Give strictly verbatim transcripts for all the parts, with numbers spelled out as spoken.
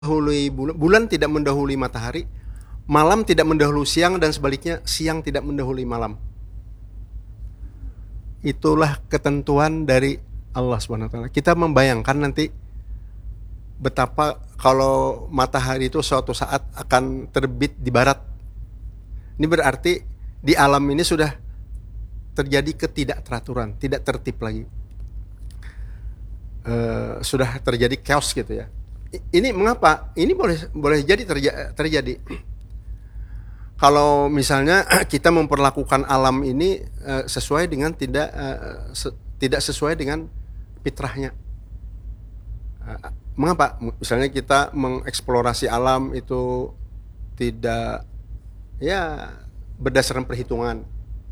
mendahului bulan, bulan tidak mendahului matahari, malam tidak mendahului siang, dan sebaliknya siang tidak mendahului malam. Itulah ketentuan dari Allah Subhanahu wa taala. Kita membayangkan nanti betapa kalau matahari itu suatu saat akan terbit di barat. Ini berarti di alam ini sudah terjadi ketidakteraturan, tidak tertib lagi. Uh, sudah terjadi chaos gitu ya. Ini mengapa? Ini boleh boleh jadi terja- terjadi. Kalau misalnya kita memperlakukan alam ini uh, sesuai dengan tidak uh, se- tidak sesuai dengan fitrahnya. Uh, mengapa? Misalnya kita mengeksplorasi alam itu tidak ya berdasarkan perhitungan.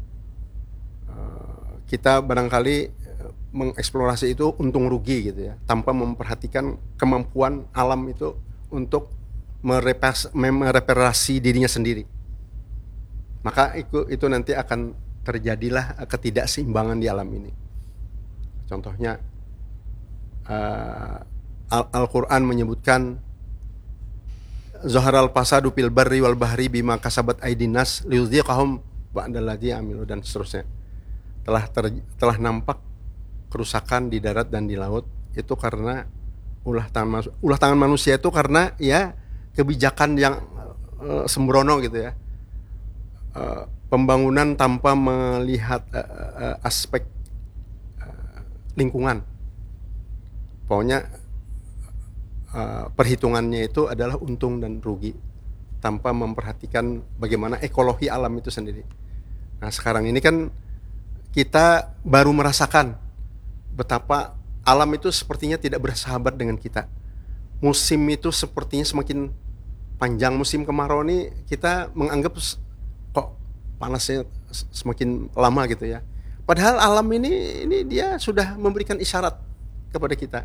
Uh, kita barangkali mengeksplorasi itu untung rugi gitu ya, tanpa memperhatikan kemampuan alam itu untuk merepas, mereparasi dirinya sendiri. Maka itu, itu nanti akan terjadilah ketidakseimbangan di alam ini. Contohnya uh, Al- Al-Quran menyebutkan Zaharal fasadu fil barri wal bahri bima kasabat aydin nas liyudhiqahum ba'dallazi amilu, dan seterusnya. Telah ter, telah nampak kerusakan di darat dan di laut itu karena ulah tangan ulah tangan manusia, itu karena ya kebijakan yang uh, sembrono gitu ya, uh, pembangunan tanpa melihat uh, uh, aspek uh, lingkungan. Pokoknya uh, perhitungannya itu adalah untung dan rugi tanpa memperhatikan bagaimana ekologi alam itu sendiri. Nah sekarang ini kan kita baru merasakan betapa alam itu sepertinya tidak bersahabat dengan kita. Musim itu sepertinya semakin panjang. Musim kemarau ini kita menganggap kok panasnya semakin lama gitu ya. Padahal alam ini ini dia sudah memberikan isyarat kepada kita.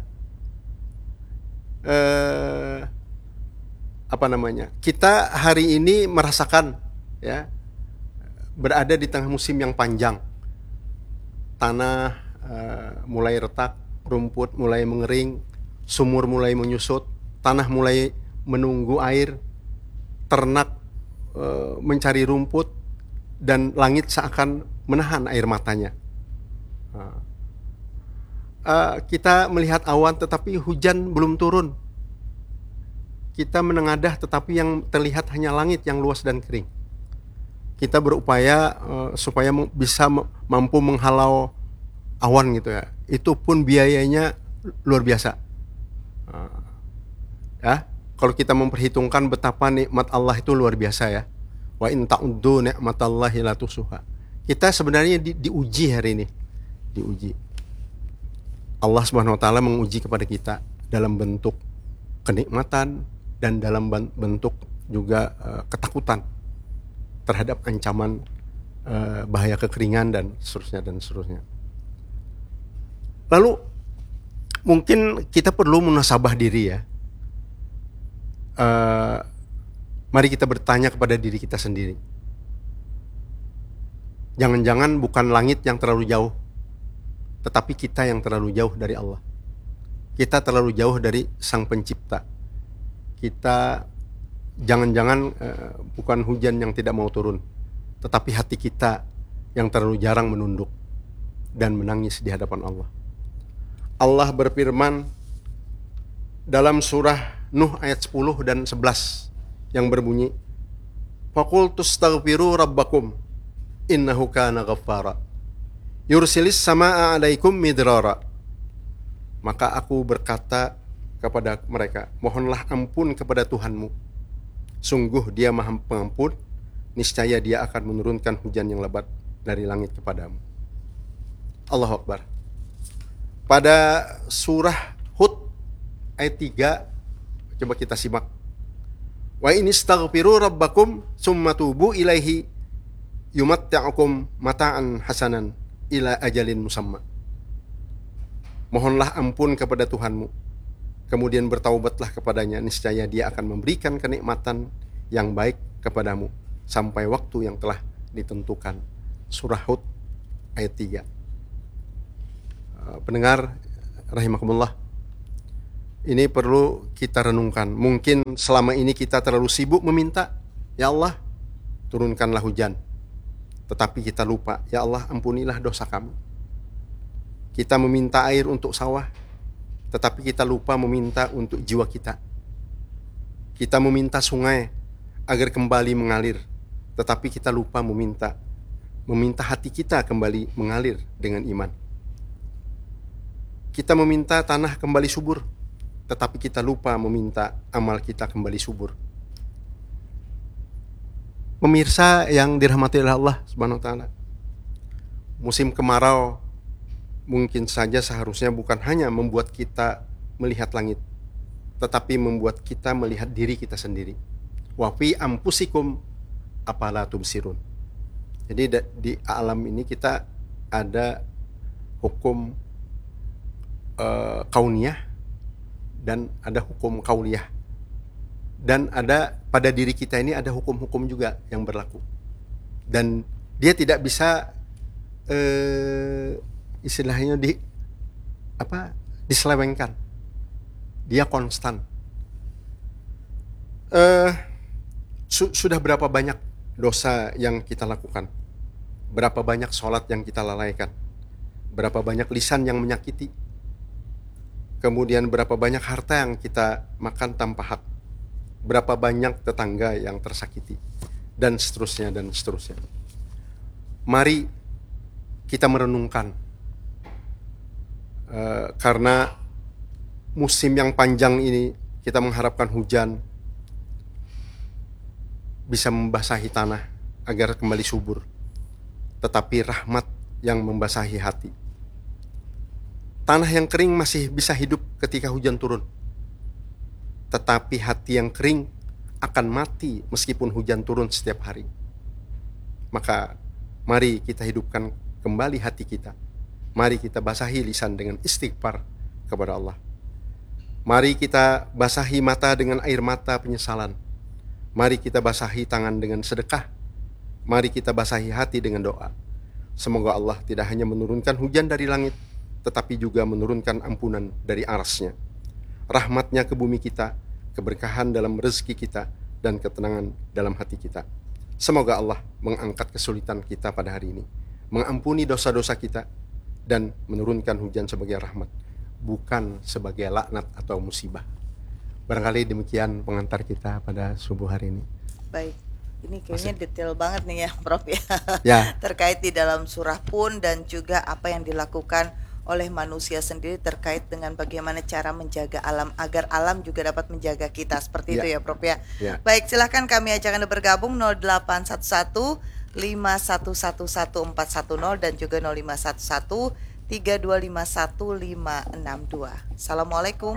Eh, apa namanya? Kita hari ini merasakan ya berada di tengah musim yang panjang. Tanah Uh, mulai retak, rumput mulai mengering, sumur mulai menyusut, tanah mulai menunggu air, ternak uh, mencari rumput, dan langit seakan menahan air matanya. Uh, uh, kita melihat awan tetapi hujan belum turun. Kita menengadah tetapi yang terlihat hanya langit yang luas dan kering. Kita berupaya uh, supaya bisa mampu menghalau awan gitu ya, itu pun biayanya luar biasa. Uh, ya, kalau kita memperhitungkan betapa nikmat Allah itu luar biasa ya. Wa in ta'uddu ni'matallahi la tusuha. Kita sebenarnya di, diuji hari ini, diuji. Allah Subhanahu wa taala menguji kepada kita dalam bentuk kenikmatan dan dalam bentuk juga uh, ketakutan terhadap ancaman uh, bahaya kekeringan dan seterusnya dan seterusnya. Lalu mungkin kita perlu muhasabah diri ya. Uh, mari kita bertanya kepada diri kita sendiri. Jangan-jangan bukan langit yang terlalu jauh, tetapi kita yang terlalu jauh dari Allah. Kita terlalu jauh dari Sang Pencipta. Kita jangan-jangan uh, bukan hujan yang tidak mau turun, tetapi hati kita yang terlalu jarang menunduk dan menangis di hadapan Allah. Allah berfirman dalam surah Nuh ayat sepuluh dan sebelas yang berbunyi, Faqultu astaghfiru rabbakum innahu kana ghaffara yursilis samaa'a 'alaikum midrara. Maka aku berkata kepada mereka, mohonlah ampun kepada Tuhanmu, sungguh Dia Maha Pengampun, niscaya Dia akan menurunkan hujan yang lebat dari langit kepadamu. Allahu Akbar. Pada surah Hud ayat tiga, coba kita simak. Wa in istaghfiru rabbakum summa tubu ilaihi yumatti'ukum mata'an hasanan ila ajalin musamma. Mohonlah ampun kepada Tuhanmu, kemudian bertaubatlah kepadanya, niscaya Dia akan memberikan kenikmatan yang baik kepadamu sampai waktu yang telah ditentukan. Surah Hud ayat tiga. Pendengar rahimakumullah, Ini perlu kita renungkan. Mungkin selama ini kita terlalu sibuk meminta, ya Allah, turunkanlah hujan. Tetapi kita lupa, ya Allah, ampunilah dosa kami. Kita meminta air untuk sawah, tetapi kita lupa meminta untuk jiwa kita. Kita meminta sungai agar kembali mengalir, tetapi kita lupa meminta meminta hati kita kembali mengalir dengan iman. Kita meminta tanah kembali subur, tetapi kita lupa meminta amal kita kembali subur. Pemirsa yang dirahmati oleh Allah Subhanahu wa taala, musim kemarau mungkin saja seharusnya bukan hanya membuat kita melihat langit, tetapi membuat kita melihat diri kita sendiri. Wa fi ampusikum apala tubsirun. Jadi di alam ini kita ada hukum uh, kauniyah dan ada hukum kauliyah. Dan ada pada diri kita ini ada hukum-hukum juga yang berlaku. Dan dia tidak bisa uh, istilahnya di apa diselewengkan. Dia konstan. Uh, su- sudah berapa banyak dosa yang kita lakukan? Berapa banyak sholat yang kita lalaikan? Berapa banyak lisan yang menyakiti? Kemudian berapa banyak harta yang kita makan tanpa hak? Berapa banyak tetangga yang tersakiti? Dan seterusnya dan seterusnya. Mari kita merenungkan. Uh, karena musim yang panjang ini kita mengharapkan hujan bisa membasahi tanah agar kembali subur. Tetapi rahmat yang membasahi hati. Tanah yang kering masih bisa hidup ketika hujan turun. Tetapi hati yang kering akan mati meskipun hujan turun setiap hari. Maka mari kita hidupkan kembali hati kita. Mari kita basahi lisan dengan istighfar kepada Allah. Mari kita basahi mata dengan air mata penyesalan. Mari kita basahi tangan dengan sedekah. Mari kita basahi hati dengan doa. Semoga Allah tidak hanya menurunkan hujan dari langit, tetapi juga menurunkan ampunan dari arasnya. Rahmatnya ke bumi kita, keberkahan dalam rezeki kita, dan ketenangan dalam hati kita. Semoga Allah mengangkat kesulitan kita pada hari ini, mengampuni dosa-dosa kita, dan menurunkan hujan sebagai rahmat, bukan sebagai laknat atau musibah. Barangkali demikian pengantar kita pada subuh hari ini. Baik, ini kayaknya Masih. detail banget nih ya Prof ya, ya. terkait di dalam surah pun dan juga apa yang dilakukan oleh manusia sendiri terkait dengan bagaimana cara menjaga alam agar alam juga dapat menjaga kita, seperti ya. itu ya Prof ya. ya. Baik, silahkan kami ajak Anda bergabung nol delapan satu satu lima satu satu satu empat satu nol dan juga nol lima satu satu tiga dua lima satu lima enam dua. Assalamualaikum.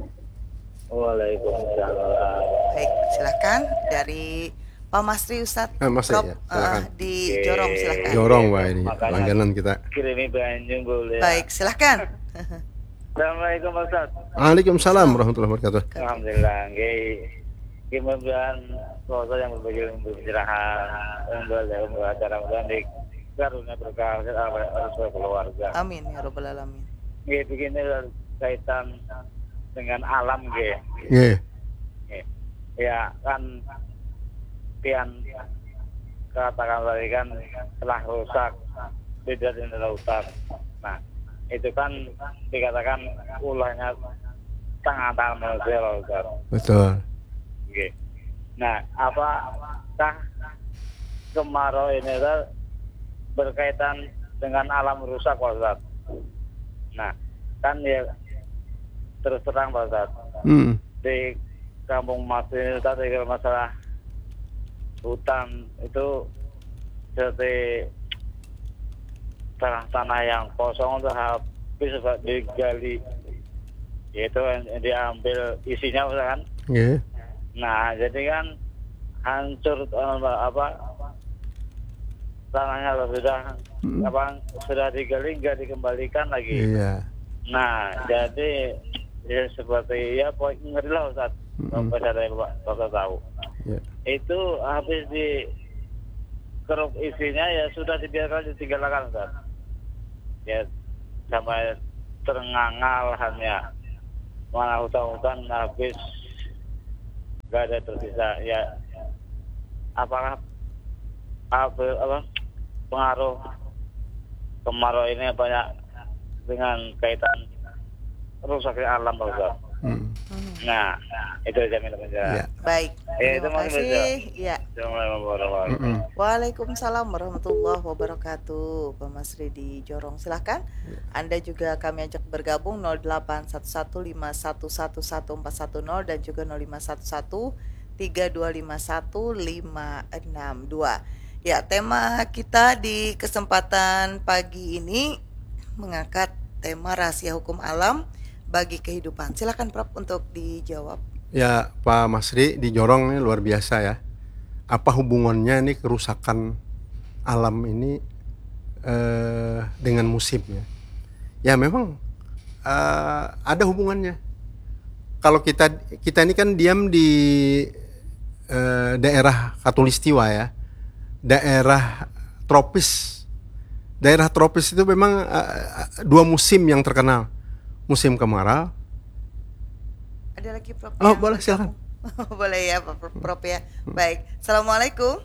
Waalaikumsalam. Baik, silahkan dari Pak Masri Ustadz, ah, Mas, Prof ya, uh, di Oke. Jorong, silahkan. Jorong, wah ini langganan kita. Kirimi Banjung boleh. Baik, silahkan. Assalamualaikum Ustaz. Waalaikumsalam warahmatullahi wabarakatuh. Alhamdulillah, nggih. Kemudian puasa yang berbagi pencerahan, untuk acara mudik, karunia berkah atas keluarga. Amin ya rabbal alamin. Nggih, begini kaitan dengan alam nggih. Nggih. Ya kan pian katakan tadi kan telah rusak beda dengan lautan. Nah itu kan dikatakan ulahnya sangat manusia lautan. Betul. Oke. Nah apakah kemarau ini berkaitan dengan alam rusak Pak Ustaz? Nah kan ya terus terang Pak Ustaz. Hmm. Di Kampung Mas ini tadi masalah hutan itu seperti tanah-tanah yang kosong itu habis digali, yaitu diambil isinya kan. Yeah. Nah jadi kan hancur apa tanahnya sudah hmm. apa sudah digali nggak dikembalikan lagi. Yeah. Nah jadi ya seperti ya pokoknya ngeri lah Ustaz. Mm-hmm. Bapak dari Bapak tahu. Yeah. Itu habis di keruk isinya ya sudah dibiarkan ditinggalkan Ustaz. Ya sampai terengal hanya. mana hutan-hutan habis nggak ada tersisa ya, apakah apa, apa pengaruh kemarau ini banyak dengan kaitan rusaknya alam Pak Ustaz? Hmm. Nah, itu aja minta penjelasan. Ya. Baik. Ya, itu Terima masih kasih. Ya. Assalamualaikum warahmatullahi wabarakatuh. Mm-mm. Waalaikumsalam warahmatullahi wabarakatuh. Pak Masri di Jorong, silahkan. Anda juga kami ajak bergabung nol delapan satu satu lima satu satu satu empat satu nol dan juga nol lima satu satu tiga dua lima satu lima enam dua. Ya, tema kita di kesempatan pagi ini mengangkat tema rahasia hukum alam bagi kehidupan. Silakan Prof untuk dijawab. Ya, Pak Masri di Jorong ini luar biasa ya. Apa hubungannya ini kerusakan alam ini eh, dengan musim ya? Ya memang eh, ada hubungannya. Kalau kita kita ini kan diam di eh, daerah Khatulistiwa ya, daerah tropis. Daerah tropis itu memang eh, dua musim yang terkenal, musim kemarau. Ada lagi Prof? Oh, yang boleh, bergabung? Boleh ya Prof, Prof ya. Baik. Assalamualaikum.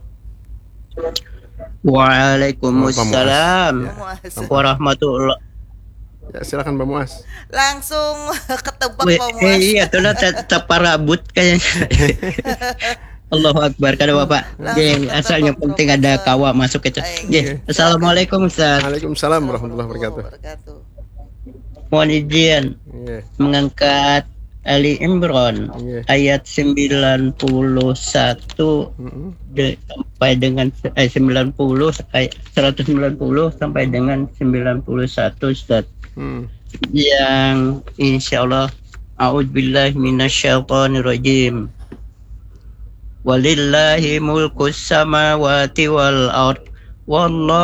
Waalaikumsalam Ya. Muas. warahmatullah. Ya, silakan Mbak Muas. Langsung ketebak Weh, Pak eh, Muas. iya tuh tetap parabut kayaknya. Allahu Akbar kada Bapak. Langsung Jadi tetap asalnya Pak penting ada Profesor. kawa masuk itu. Baik. Nggih, Assalamualaikum Ustaz. Waalaikumsalam warahmatullahi wabarakatuh. wabarakatuh. Mohon izin Iya. mengangkat Ali Imran Iya. ayat sembilan puluh satu Mm-mm. de- sampai dengan eh, sembilan puluh ayat seratus sembilan puluh sampai dengan sembilan puluh satu Ustaz. Hmm. Yang insyaallah a'udzubillahi minasyaitonirrajim. Walillahi mulkus samawati wal ard. Wallahu